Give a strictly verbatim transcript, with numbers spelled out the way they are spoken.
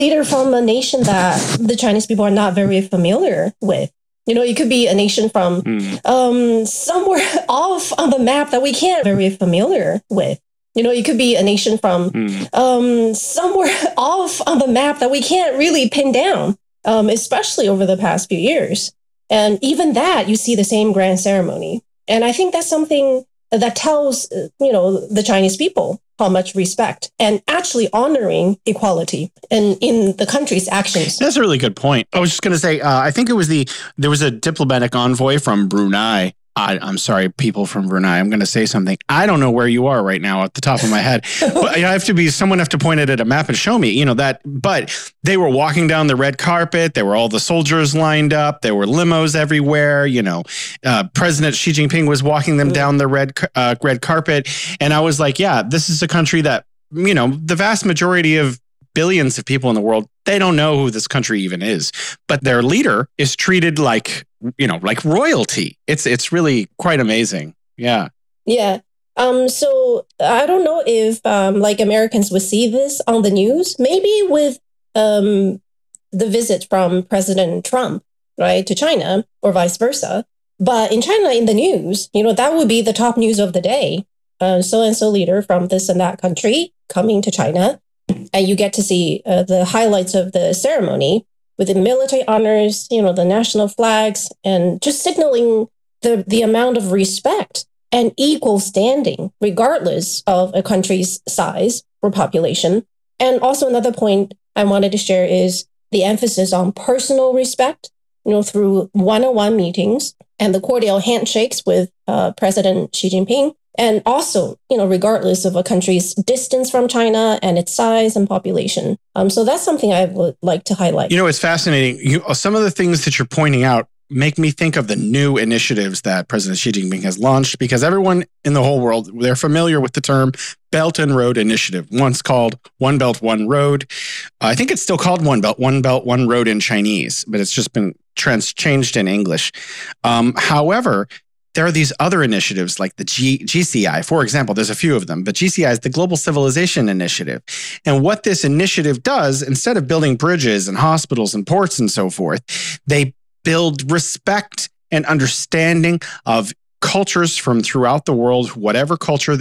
leader from a nation that the Chinese people are not very familiar with. You know, it could be a nation from mm. um, somewhere off on the map that we can't very familiar with. You know, it could be a nation from mm. um, somewhere off on the map that we can't really pin down, um, especially over the past few years. And even that, you see the same grand ceremony. And I think that's something that tells, you know, the Chinese people how much respect and actually honoring equality in, in the country's actions. That's a really good point. I was just going to say, uh, I think it was the, there was a diplomatic envoy from Brunei. I, I'm sorry, people from Brunei. I'm going to say something. I don't know where you are right now at the top of my head. But I have to be, someone have to point it at a map and show me, you know, that, but they were walking down the red carpet. There were all the soldiers lined up. There were limos everywhere. You know, uh, President Xi Jinping was walking them down the red, uh, red carpet. And I was like, yeah, this is a country that, you know, the vast majority of billions of people in the world, they don't know who this country even is, but their leader is treated like, you know, like royalty. It's it's really quite amazing. Yeah. Yeah. Um. So I don't know if um like Americans would see this on the news. Maybe with um the visit from President Trump, right, to China or vice versa. But in China, in the news, you know, that would be the top news of the day. Uh, so and so leader from this and that country coming to China, and you get to see uh, the highlights of the ceremony, with the military honors, you know, the national flags, and just signaling the, the amount of respect and equal standing, regardless of a country's size or population. And also another point I wanted to share is the emphasis on personal respect, you know, through one-on-one meetings and the cordial handshakes with uh, President Xi Jinping. And also, you know, regardless of a country's distance from China and its size and population. Um, so that's something I would like to highlight. You know, it's fascinating. You, some of the things that you're pointing out make me think of the new initiatives that President Xi Jinping has launched, because everyone in the whole world, they're familiar with the term Belt and Road Initiative, once called One Belt, One Road. Uh, I think it's still called One Belt, One Belt, One Road in Chinese, but it's just been trans- changed in English. Um, however, there are these other initiatives like the G- GCI, for example. There's a few of them, but G C I is the Global Civilization Initiative. And what this initiative does, instead of building bridges and hospitals and ports and so forth, they build respect and understanding of cultures from throughout the world, whatever culture they